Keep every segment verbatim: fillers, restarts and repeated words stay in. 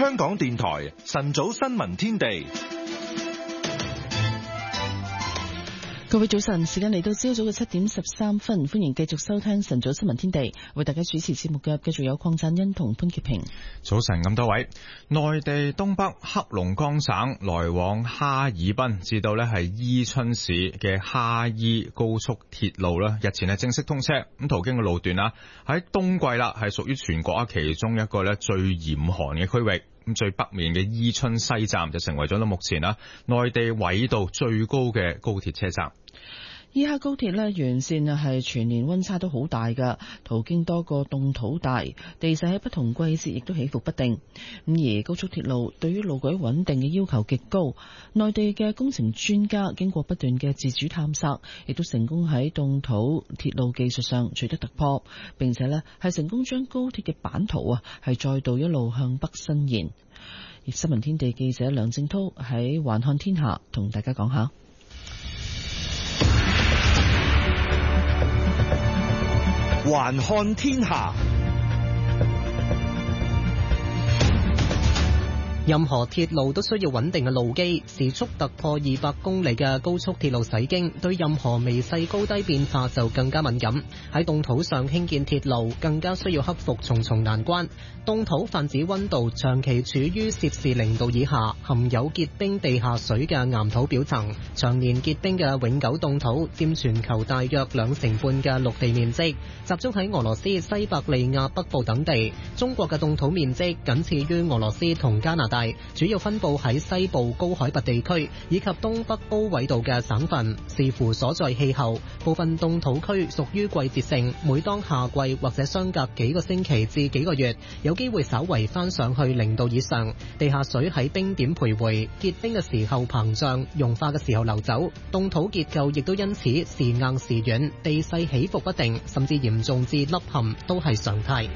香港電台晨早新聞天地。 各位早晨，時間嚟到朝早嘅七點十三分，歡迎繼續收聽晨早新聞天地，為大家主持節目嘅繼續有鄺贊恩同潘潔平。 早晨咁多位，內地東北黑龍江省來往哈爾濱至到呢係伊春市嘅哈伊高速鐵路啦，日前係正式通車，咁途經嘅路段啦，喺冬季啦係屬於全國啊其中一個呢最嚴寒嘅區域。咁最北面嘅伊春西站就成為咗目前啦內地緯度最高嘅高鐵車站。 伊哈高鐵呢沿線啊係全年溫差都好大噶，途經多個凍土帶，地勢喺不同季節亦都起伏不定。咁而高速鐵路對於路軌穩定嘅要求極高，內地嘅工程專家經過不斷嘅自主探索，亦都成功喺凍土鐵路技術上取得突破，並且呢係成功將高鐵嘅版圖啊係再度一路向北伸延。新聞天地記者梁正濤喺環看天下同大家講下。 環看天下，任何鐵路都需要穩定嘅路基，時速突破二百公里嘅高速鐵路駛經，對任何微細高低變化就更加敏感。喺凍土上興建鐵路，更加需要克服重重難關。凍土泛指溫度長期處於攝氏零度以下，含有結冰地下水嘅岩土表層，長年結冰嘅永久凍土佔全球大約兩成半嘅陸地面積，集中喺俄羅斯西伯利亞北部等地。中國嘅凍土面積僅次於俄羅斯同加拿大，主要分布喺西部高海拔地區以及東北高緯度嘅省份。視乎所在氣候，部分凍土區屬於季節性，每當夏季或者相隔幾個星期至幾個月，有機會稍為翻上去零度以上，地下水喺冰點徘徊，結冰嘅時候膨脹，融化嘅時候流走。凍土結構亦都因此時硬時軟，地勢起伏不定，甚至嚴重至凹陷都係常態。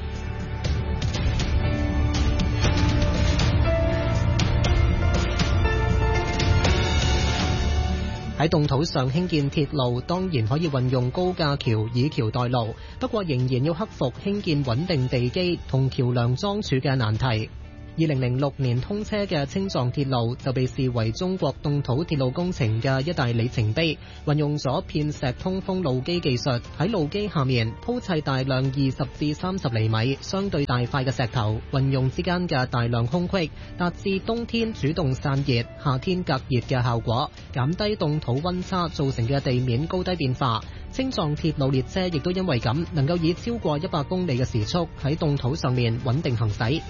喺凍土上興建鐵路，當然可以運用高架橋以橋代路，不過仍然要克服興建穩定地基同橋梁樁柱嘅難題。二零零六年通車嘅青藏鐵路就被視為中國凍土鐵路工程嘅一大里程碑，運用咗片石通風路基技術，喺路基下面鋪砌大量二十至三十厘米相對大塊嘅石頭，運用之間嘅大量空隙，達至冬天主動散熱、夏天隔熱嘅效果，減低凍土溫差造成嘅地面高低變化。青藏鐵路列車亦都因為咁，能夠以超過一百公里嘅時速喺凍土上面穩定行駛。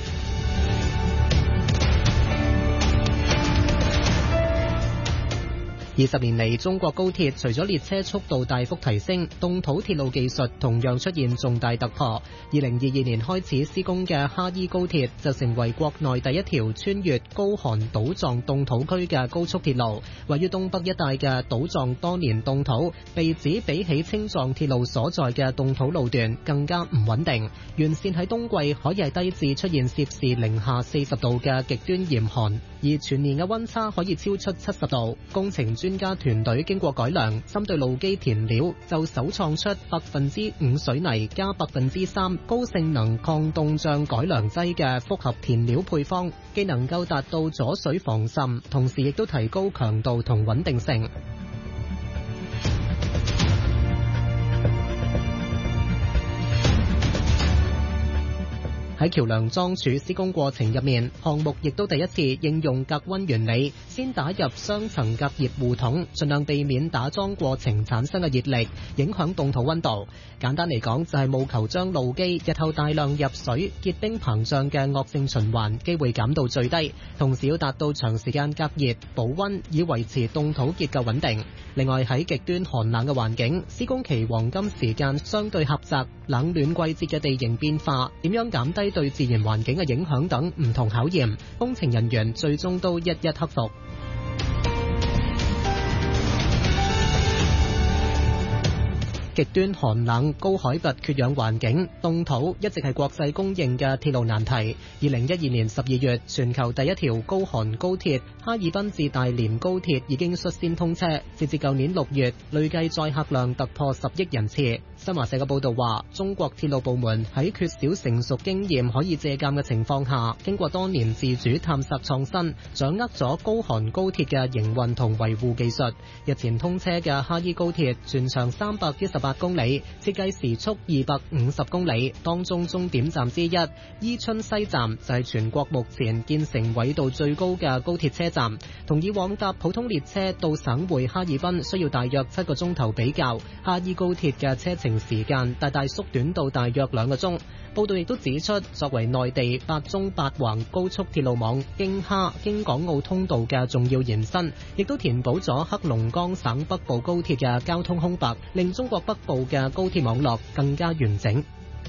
二十年嚟，中國高鐵除咗列車速度大幅提升，凍土鐵路技術同樣出現重大突破。二零二二年開始施工嘅哈伊高鐵就成為國內第一條穿越高寒島狀凍土區嘅高速鐵路。位於東北一帶嘅島狀多年凍土，被指比起青藏鐵路所在嘅凍土路段更加唔穩定。沿線喺冬季可以係低至出現攝氏零下四十度嘅極端嚴寒，而全年嘅溫差可以超出七十度。工程專家團隊經過改良，針對路基填料就首創出百分之五水泥加百分之三高性能抗凍脹改良劑嘅複合填料配方，既能夠達到阻水防滲，同時亦都提高強度同穩定性。喺橋梁樁柱施工過程入面，項目亦都第一次應用隔溫原理，先打入雙層隔熱護筒，盡量避免打樁過程產生嘅熱力影響凍土溫度。簡單嚟講，就係務求將路基日後大量入水、結冰膨脹嘅惡性循環機會減到最低，同時要達到長時間隔熱保溫，以維持凍土結構穩定。另外喺極端寒冷嘅環境，施工期黃金時間相對狹窄，冷暖季節嘅地形變化，點樣減低對自然環境嘅影響等唔同考驗，工程人員最終都一一克服。 極端寒冷、高海拔缺氧環境，凍土一直係國際公認嘅鐵路難題。二零一二年十二月，全球第一條高寒高鐵哈爾濱至大連高鐵已經率先通車，截至舊年六月，累計載客量突破十億人次。新華社嘅報道話，中國鐵路部門喺缺少成熟經驗可以借鑑嘅情況下，經過多年自主探索創新，掌握咗高寒高鐵嘅營運同維護技術。日前通車嘅哈伊高鐵全長三百一十八公里，設計時速二百五十公里，當中終點站之一伊春西站就係全國目前建成緯度最高嘅高鐵車站。同以往搭普通列車到省會哈爾濱需要大約七個鐘頭比較，哈伊高鐵嘅車程時間大大縮短到大約兩個鐘。報道亦都指出，作為內地八縱八橫高速鐵路網京哈京港澳通道嘅重要延伸，亦都填補咗黑龍江省北部高鐵嘅交通空白，令中國北部嘅高鐵網絡更加完整。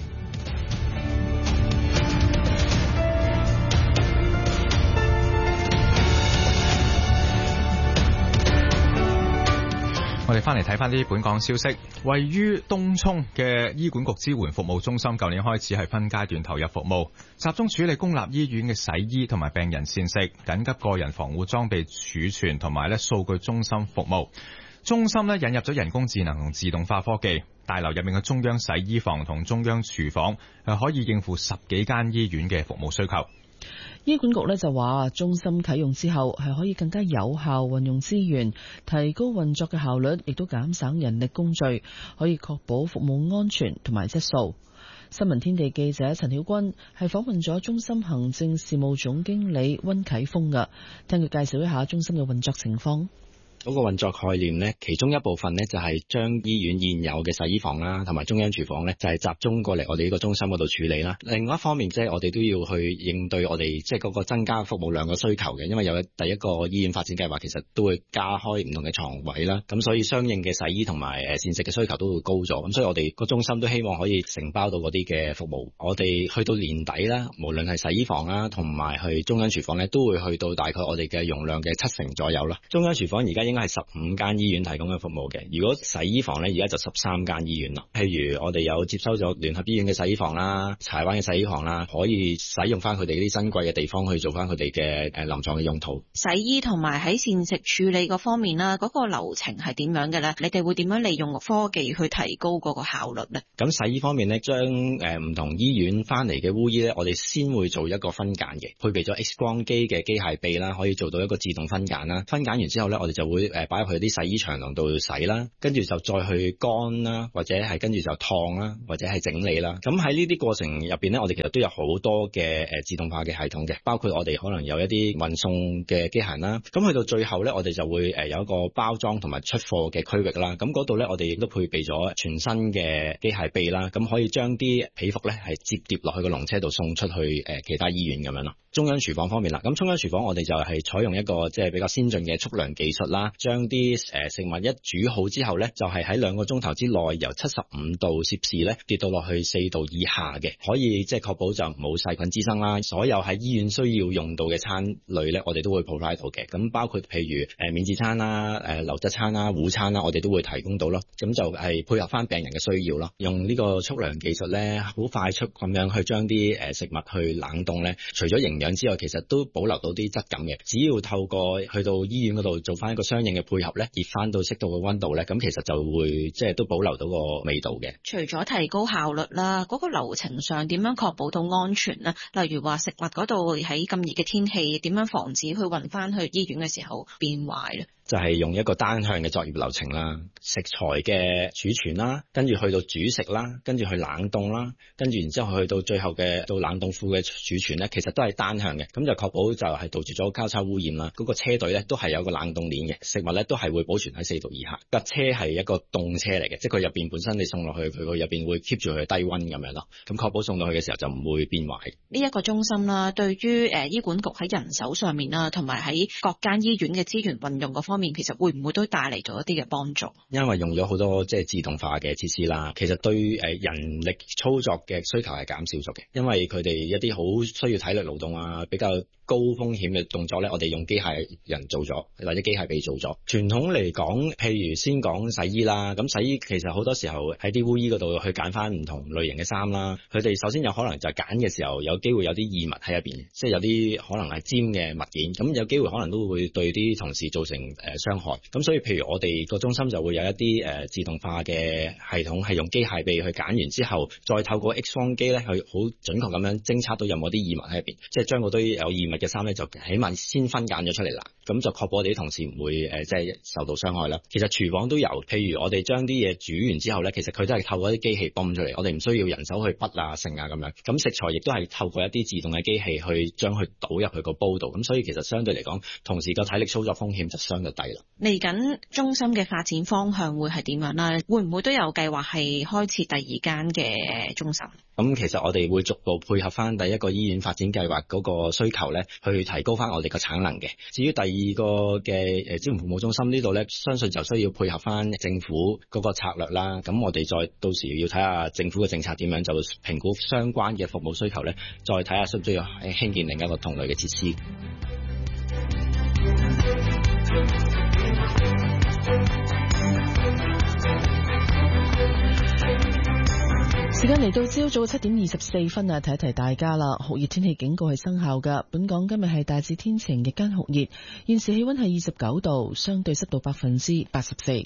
我哋翻嚟睇翻啲本港消息，位於東涌嘅醫管局支援服務中心，舊年開始係分階段投入服務，集中處理公立醫院嘅洗衣同埋病人膳食、緊急個人防護裝備儲存同埋咧數據中心服務。中心咧引入咗人工智能同自動化科技，大樓入面嘅中央洗衣房同中央廚房係可以應付十幾間醫院嘅服務需求。 醫管局咧就話，中心啟用之後係可以更加有效運用資源，提高運作嘅效率，亦都減省人力工序，可以確保服務安全同埋質素。新聞天地記者陳曉君係訪問咗中心行政事務總經理溫啟峰㗎，聽佢介紹一下中心嘅運作情況。 嗰個運作概念呢，其中一部分呢就係將醫院現有嘅洗衣房啦，同埋中央廚房呢，就係集中過嚟我哋呢個中心嗰度處理啦。另外一方面，即係我哋都要去應對我哋即係嗰個增加服務量嘅需求嘅，因為有第一個醫院發展計劃，其實都會加開唔同嘅床位啦，咁所以相應嘅洗衣同埋誒膳食嘅需求都會高咗，咁所以我哋個中心都希望可以承包到嗰啲嘅服務。我哋去到年底啦，無論係洗衣房啦，同埋去中央廚房呢，都會去到大概我哋嘅容量嘅七成左右啦。中央廚房而家應該係十五間醫院提供嘅服務嘅，如果洗衣房呢，而家就十三間醫院啦。譬如我哋有接收咗聯合醫院嘅洗衣房啦、柴灣嘅洗衣房啦，可以使用翻佢哋啲珍貴嘅地方去做翻佢哋嘅誒臨床嘅用途。 洗衣同埋喺膳食處理嗰方面啦，嗰個流程係點樣嘅呢？你哋會點樣利用科技去提高嗰個效率呢？咁洗衣方面呢，將誒唔同醫院翻嚟嘅污衣呢，我哋先會做一個分揀嘅，配備咗 X 光機嘅機械臂啦，可以做到一個自動分揀啦。分揀完之後呢，我哋就會誒擺入去啲洗衣長廊度洗啦，跟住就再去乾啦，或者係跟住就燙啦，或者係整理啦。咁喺呢啲過程入邊呢，我哋其實都有好多嘅誒自動化嘅系統嘅，包括我哋可能有一啲運送嘅機械啦。咁去到最後呢，我哋就會誒有一個包裝同埋出貨嘅區域啦。咁嗰度呢，我哋亦都配備咗全新嘅機械臂啦，咁可以將啲被服呢係折疊落去個籠車度送出去誒其他醫院咁樣咯。中央廚房方面啦，咁中央廚房我哋就係採用一個即係比較先進嘅速涼技術啦，將啲誒食物一煮好之後呢，就係喺兩個鐘頭之內由七十五度攝氏呢跌到落去四度以下嘅，可以即係確保就冇細菌滋生啦。所有喺醫院需要用到嘅餐類呢，我哋都會 provide 到嘅。咁包括譬如誒免治餐啦、誒流質餐啦、午餐啦，我哋都會提供到咯。咁就係配合翻病人嘅需要咯。用呢個速涼技術呢，好快速咁樣去將啲誒食物去冷凍呢，除咗營養之外，其實都保留到啲質感嘅。只要透過去到醫院嗰度做翻一個相應嘅配合呢，熱翻到適度嘅溫度呢，咁其實就會即係都保留到個味道嘅。 除咗提高效率啦，嗰個流程上點樣確保到安全呢？例如話食物嗰度喺咁熱嘅天氣，點樣防止去運翻去醫院嘅時候變壞咧？ 就係用一個單向嘅作業流程啦，食材嘅儲存啦，跟住去到煮食啦，跟住去冷凍啦，跟住然之後去到最後嘅到冷凍庫嘅儲存咧，其實都係單向嘅，咁就確保就係杜絕咗交叉污染啦。嗰個車隊咧都係有個冷凍鏈嘅，食物咧都係會保存喺四度以下。架車係一個凍車嚟嘅，即係佢入邊本身你送落去，佢個入邊會 keep 住佢低溫咁樣咯，咁確保送到去嘅時候就唔會變壞。 呢一個中心啦，對於誒醫管局喺人手上面啦，同埋喺各間醫院嘅資源運用嗰方面方面，其實會唔會都帶嚟咗一啲嘅幫助？ 因為用咗好多即係自動化嘅設施啦，其實對誒人力操作嘅需求係減少咗嘅，因為佢哋一啲好需要體力勞動啊，比較高風險嘅動作咧，我哋用機械人做咗，或者機械臂做咗。傳統嚟講，譬如先講洗衣啦，咁洗衣其實好多時候喺啲污衣嗰度去揀翻唔同類型嘅衫啦，佢哋首先有可能就係揀嘅時候有機會有啲異物喺入邊，即係有啲可能係尖嘅物件，咁有機會可能都會對啲同事造成誒傷害。咁所以譬如我哋個中心就會有一啲誒自動化嘅系統，係用機械臂去揀完之後，再透過 X 光機咧去好準確咁樣偵測到有冇啲異物喺入邊，即係將嗰堆有異物嘅衫咧就起碼先分揀咗出嚟啦，咁就確保我哋啲同事唔會誒即係受到傷害啦。其實廚房都有，譬如我哋將啲嘢煮完之後咧，其實佢都係透過啲機器泵出嚟，我哋唔需要人手去筆啊、盛啊咁樣。咁食材亦都係透過一啲自動嘅機器去將佢倒入去個煲度，咁所以其實相對嚟講，同時個體力操作風險就相對低啦。 嚟緊中心嘅發展方向會係點樣啦？會唔會都有計劃係開設第二間嘅中心？ 咁其實我哋會逐步配合翻第一個醫院發展計劃嗰個需求咧，去提高翻我哋個產能嘅。至於第二個嘅誒支援服務中心呢度咧，相信就需要配合翻政府嗰個策略啦。咁我哋再到時要睇下政府嘅政策點樣，就評估相關嘅服務需求咧，再睇下需唔需要興建另一個同類嘅設施。 時間嚟到朝早七點二十四分啊，提一提大家啦，酷熱天氣警告係生效㗎。本港今日係大致天晴，日間酷熱，現時氣溫係二十九度，相對濕度百分之八十四。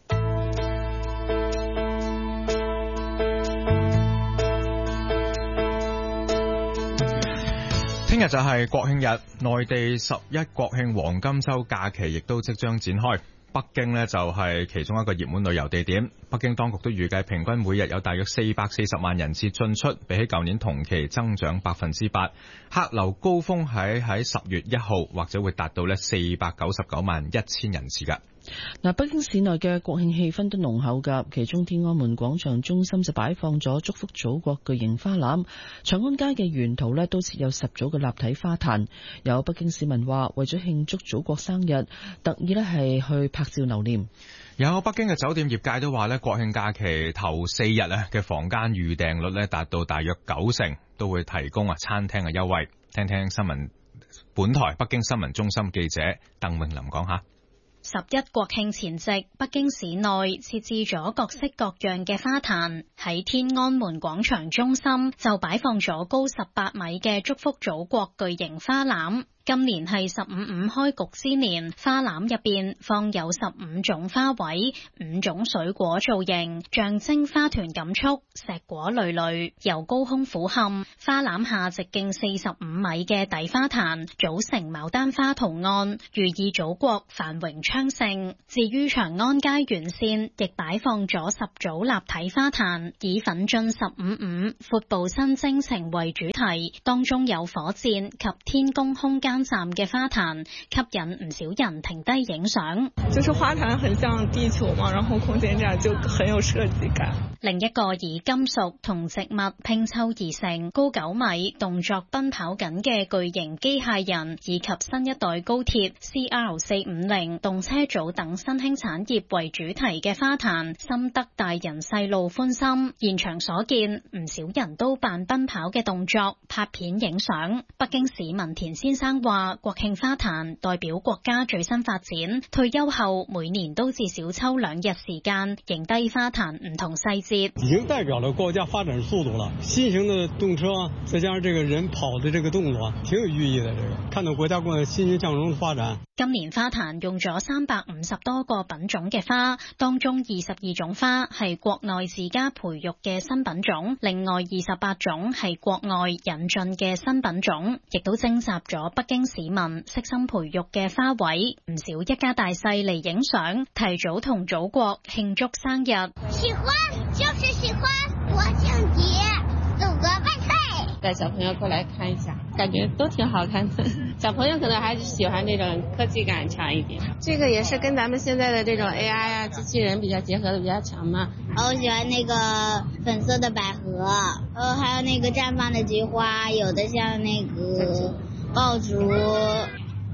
聽日就係國慶日，內地十一國慶黃金週假期亦都即將展開。北京呢就係其中一個熱門旅遊地點，北京當局都預計平均每日有大約四百四十萬人次進出，比起舊年同期增長百分之八。客流高峰喺喺十月一號或者會達到呢四百九十九萬一千人次㗎。 嗱，北京市內嘅國慶氣氛都濃厚㗎，其中天安門廣場中心就擺放咗祝福祖國巨型花籃，長安街嘅沿途呢都設有十組嘅立體花壇。有北京市民話，為咗慶祝祖國生日，特意呢係去拍照留念。 有北京嘅酒店業界都話呢，國慶假期頭四日啊嘅房間預訂率呢達到大約九成，都會提供啊餐廳嘅優惠。聽聽新聞，本台北京新聞中心記者鄧詠琳講下。 十一國慶前夕，北京市內設置咗各式各樣嘅花壇，喺天安門廣場中心就擺放咗高十八米嘅祝福祖國巨型花籃。今年係十五五開局之年，花籃入邊放有十五種花卉、五種水果造型，象徵花團錦簇、碩果累累。由高空俯瞰，花籃下直徑四十五米嘅底花壇組成牡丹花圖案，寓意祖國繁榮昌盛。至於長安街沿線，亦擺放咗十組立體花壇，以奮進十五五、闊步新征程為主題，當中有火箭及天宮空間站嘅花壇，吸引唔少人停低影相。 就是花壇很像地球嘛，然後空間站就很有設計感。 另一個以金屬同植物拼湊而成、高九米、動作奔跑緊嘅巨型機械人，以及新一代高鐵 C R 四五零動車組等新興產業為主題嘅花壇，深得大人細路歡心。現場所見，唔少人都扮奔跑嘅動作，拍片影相。北京市民田先生話，國慶花壇代表國家最新發展，退休後每年都至少抽兩日時間影低花壇唔同細節， 已經代表了國家發展速度了。新型的動車，再加上這個人跑的這個動作，挺有寓意的。這個看到國家過欣欣向榮的發展。 今年花壇用咗三百五十多個品種嘅花，當中二十二種花係國內自家培育嘅新品種，另外二十八種係國外引進嘅新品種，亦都徵集咗北京市民悉心培育嘅花卉，唔少一家大細嚟影相，提早同祖國慶祝生日。 喜歡就是喜歡，國慶節，祖國萬歲！ 帶小朋友過來看一下，感覺都挺好看的。小朋友可能還是喜歡這種科技感強一點。這個也是跟咱們現在的這種 A I 啊、機器人比較結合的比較強嘛。 我喜歡那個粉色的百合，呃，還有那個綻放的菊花，有的像那個爆竹。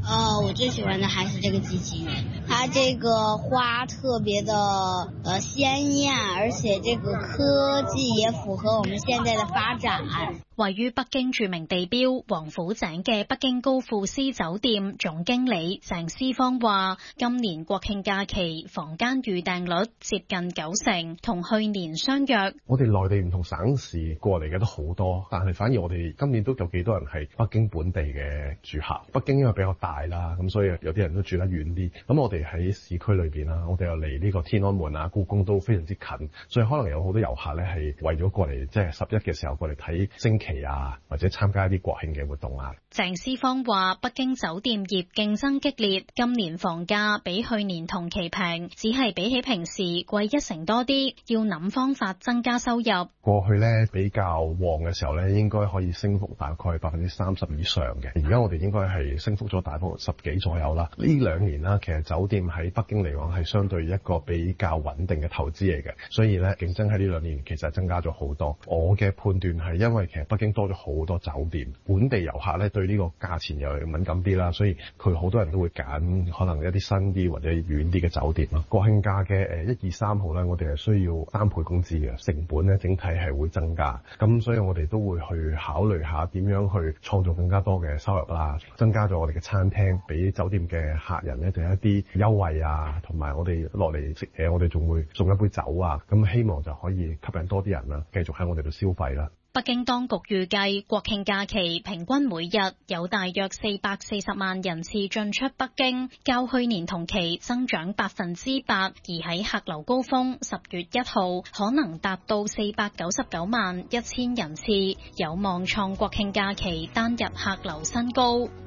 呃，我最喜歡的還是這個機器人，它這個花特別的呃鮮豔，而且這個科技也符合我們現在的發展。 位於北京著名地標王府井嘅北京高富斯酒店總經理鄭思芳話，今年國慶假期房間預訂率接近九成，同去年相若。 我哋內地唔同省市過嚟嘅都好多，但係反而我哋今年都有幾多人係北京本地嘅住客。北京因為比較大啦，咁所以有啲人都住得遠啲。咁我哋喺市區裏邊啦，我哋又離呢個天安門啊、故宮都非常之近，所以可能有好多遊客咧係為咗過嚟，即係十一嘅時候過嚟睇升旗啊，或者參加一啲國慶嘅活動啊。 鄭思芳話：北京酒店業競爭激烈，今年房價比去年同期平，只係比起平時貴一成多啲，要諗方法增加收入。 過去咧比較旺嘅時候咧，應該可以升幅大概百分之三十以上嘅，而家我哋應該係升幅咗大概十幾左右啦。呢兩年啦，其實酒店喺北京嚟講係相對一個比較穩定嘅投資嚟嘅，所以咧競爭喺呢兩年其實增加咗好多。我嘅判斷係因為其實北京多咗好多酒店，本地遊客咧對呢個價錢又敏感啲啦，所以佢好多人都會揀可能一啲新啲或者遠啲嘅酒店咯。國慶假嘅誒一二三號咧，我哋係需要三倍工資嘅，成本咧整體係會增加，咁所以我哋都會去考慮下點樣去創造更加多嘅收入啦，增加咗我哋嘅餐廳俾酒店嘅客人咧就有一啲優惠啊，同埋我哋落嚟食嘢，我哋仲會送一杯酒啊，咁希望就可以吸引多啲人啦，繼續喺我哋度消費啦。 北京當局預計國慶假期平均每日有大約四百四十萬人次進出北京，較去年同期增長百分之八。而喺客流高峰十月一號可能達到四百九十九萬一千人次，有望創國慶假期單日客流新高。